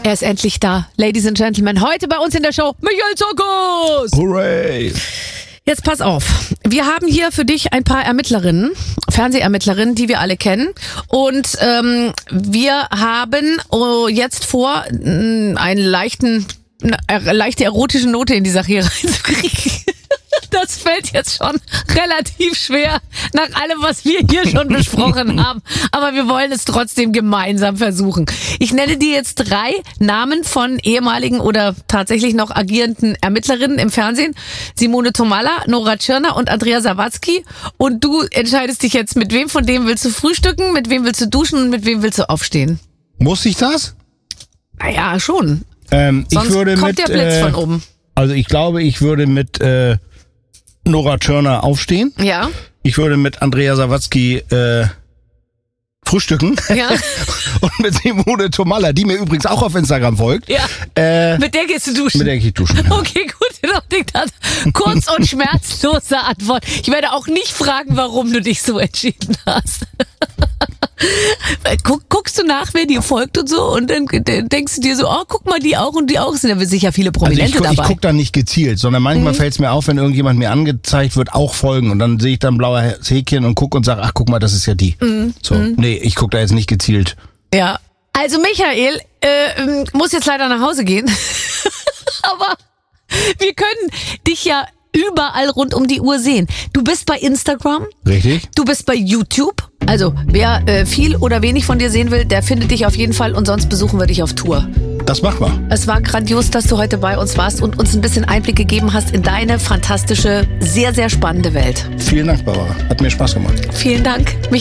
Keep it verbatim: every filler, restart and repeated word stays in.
Er ist endlich da. Ladies and Gentlemen, heute bei uns in der Show Michael Zirkus. Hooray! Jetzt pass auf. Wir haben hier für dich ein paar Ermittlerinnen, Fernsehermittlerinnen, die wir alle kennen. Und ähm, wir haben oh, jetzt vor, einen leichten, eine leichte erotische Note in die Sache hier reinzukriegen. Das fällt jetzt schon relativ schwer nach allem, was wir hier schon besprochen haben. Aber wir wollen es trotzdem gemeinsam versuchen. Ich nenne dir jetzt drei Namen von ehemaligen oder tatsächlich noch agierenden Ermittlerinnen im Fernsehen. Simone Tomalla, Nora Tschirner und Andrea Sawatzki. Und du entscheidest dich jetzt, mit wem von dem willst du frühstücken, mit wem willst du duschen und mit wem willst du aufstehen. Muss ich das? Naja, schon. Ähm, Sonst ich würde kommt mit, der Blitz äh, von oben. Also ich glaube, ich würde mit äh, Nora Tschirner aufstehen. Ja. Ich würde mit Andrea Sawatzki äh, frühstücken. Ja. Und mit Simone Tomalla, die mir übrigens auch auf Instagram folgt. Ja. Äh, Mit der gehst du duschen. mit der gehe ich duschen. Ja. Okay, gut. Das kurz und schmerzlose Antwort. Ich werde auch nicht fragen, warum du dich so entschieden hast. Guck, guckst du nach, wer dir folgt und so, und dann denkst du dir so, oh, guck mal, die auch und die auch, sind ja sicher viele Also Prominente ich, gu- dabei. ich gucke da nicht gezielt, sondern manchmal Mhm. fällt es mir auf, wenn irgendjemand mir angezeigt wird, auch folgen, und dann sehe ich dann blaues Häkchen und gucke und sage, ach guck mal, das ist ja die. Mhm. So, nee, ich gucke da jetzt nicht gezielt. Ja. Also Michael äh, ähm, muss jetzt leider nach Hause gehen. Aber wir können dich ja überall rund um die Uhr sehen. Du bist bei Instagram. Richtig? Du bist bei YouTube. Also, wer äh, viel oder wenig von dir sehen will, der findet dich auf jeden Fall, und sonst besuchen wir dich auf Tour. Das machen wir. Es war grandios, dass du heute bei uns warst und uns ein bisschen Einblick gegeben hast in deine fantastische, sehr, sehr spannende Welt. Vielen Dank, Barbara. Hat mir Spaß gemacht. Vielen Dank.